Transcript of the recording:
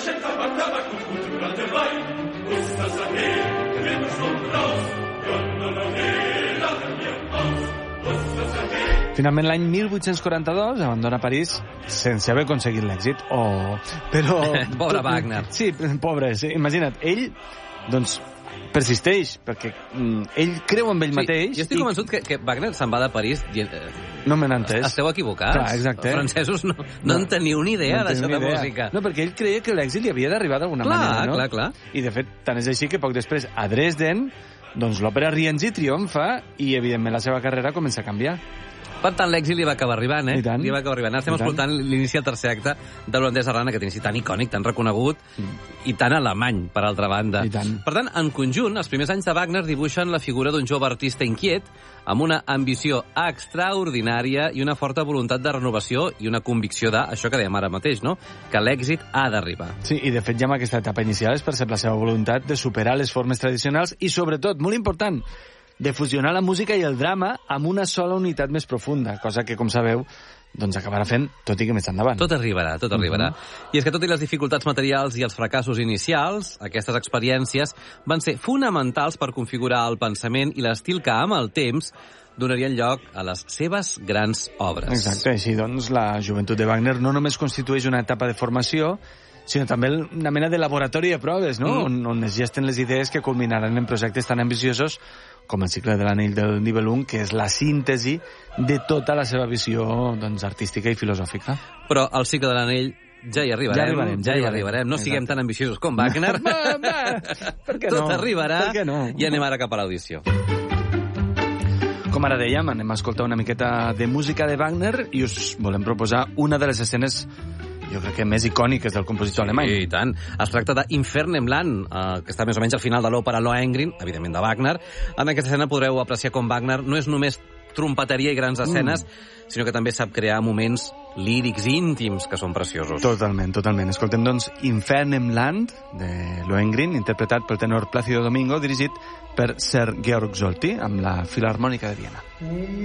Finalment, l'any 1842 abandona París sense haver aconseguit l'èxit. Però... Pobre Wagner. Sí, pobre. Sí. Imagina't, ell, doncs, persisteix, perquè ell creu en ell mateix... Jo estic convençut que Wagner se'n va de París... No me n'ha entès. Esteu equivocats. Clar, exacte. Els francesos no en teniu ni idea d'això de música. No, perquè ell creia que l'èxit li havia d'arribar d'alguna manera, no? Clar. I, de fet, tant és així que poc després, a Dresden, doncs l'òpera Rienzi triomfa i, evidentment, la seva carrera comença a canviar. Per tant, l'èxit li va acabar arribant, I tant. Li va acabar arribant. Estem escoltant l'inici del tercer acte de l'holandès Arana, que té un inici tan icònic, tan reconegut i tan alemany, per altra banda. I tant. Per tant, en conjunt, els primers anys de Wagner dibuixen la figura d'un jove artista inquiet, amb una ambició extraordinària i una forta voluntat de renovació i una convicció això que dèiem ara mateix, no? Que l'èxit ha d'arribar. Sí, i de fet ja en aquesta etapa inicial es percep la seva voluntat de superar les formes tradicionals i, sobretot, molt important, de fusionar la música i el drama amb una sola unitat més profunda, cosa que, com sabeu, doncs acabarà fent, tot i que més endavant. Tot arribarà. I és que tot i les dificultats materials i els fracassos inicials, aquestes experiències van ser fonamentals per configurar el pensament i l'estil que, amb el temps, donarien lloc a les seves grans obres. Exacte, així doncs la joventut de Wagner no només constitueix una etapa de formació, sinó també una mena de laboratori de proves, no? On es gesten les idees que culminaran en projectes tan ambiciosos com el cicle de l'Anell del Nibelung, que és la síntesi de tota la seva visió, doncs, artística i filosòfica. Però al cicle de l'Anell ja hi arribarem. No siguem tan ambiciosos com Wagner. Per què no? Tot arribarà. Per què no? I anem ara cap a l'audició. Com ara dèiem, anem a escoltar una miqueta de música de Wagner i us volem proposar una de les escenes, jo crec que més icòniques del compositor alemany. Sí, i tant. Es tracta d'Infern im Land, que està més o menys al final de l'òpera Lohengrin, evidentment de Wagner. En aquesta escena podreu apreciar com Wagner no és només trompeteria i grans escenes, sinó que també sap crear moments lírics íntims que són preciosos. Totalment. Escoltem, doncs, Infern im Land, de Lohengrin, interpretat pel tenor Plácido Domingo, dirigit per Sir Georg Solti, amb la Filarmònica de Viena.